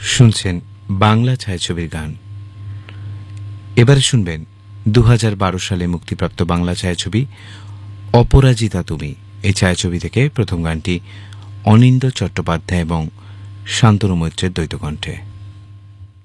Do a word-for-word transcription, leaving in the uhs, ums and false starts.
শুনছেন বাংলা ছায়াছবির গান। এবারে শুনবেন দু হাজার বারো সালে মুক্তিপ্রাপ্ত বাংলা ছায়াছবি অপরাজিতা তুমি। এই ছায়াছবি থেকে প্রথম গানটি অনিন্দ্য চট্টোপাধ্যায় এবং শান্তনু মৈত্রের দ্বৈত কণ্ঠে।